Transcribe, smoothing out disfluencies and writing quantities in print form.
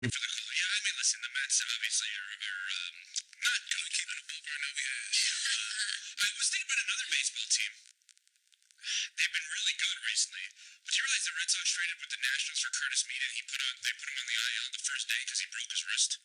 for the call. Yeah, I mean, listen, the Mets obviously are not really keeping it above ground. No, I was thinking about another baseball team. They've been really good recently. But you realize the Red Sox traded with the Nationals for Curtis Mead, and they put him on the IL the first day because he broke his wrist.